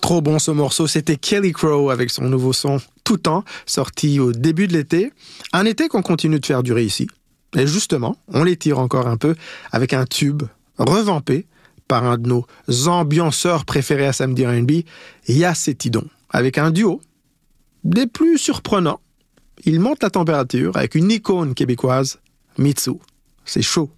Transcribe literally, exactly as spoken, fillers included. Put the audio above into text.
Trop bon ce morceau, c'était Kelly Crow avec son nouveau son Tout Temps, sorti au début de l'été. Un été qu'on continue de faire durer ici. Et justement, on l'étire encore un peu avec un tube revampé par un de nos ambianceurs préférés à Samedi R and B, Yass et Tidon. Avec un duo des plus surprenants. Il monte la température avec une icône québécoise, Mitsou. C'est chaud.